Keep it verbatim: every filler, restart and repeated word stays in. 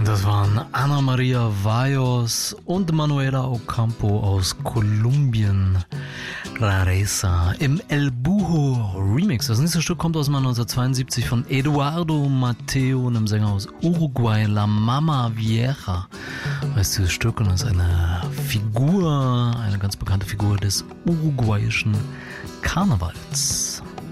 Das waren Ana Maria Valles und Manuela Ocampo aus Kolumbien. Rareza im El Buho Remix. Das nächste Stück kommt aus dem Jahr neunzehnhundertzweiundsiebzig von Eduardo Mateo, einem Sänger aus Uruguay. La Mama Vieja heißt dieses Stück und ist eine Figur, eine ganz bekannte Figur des uruguayischen Karnevals.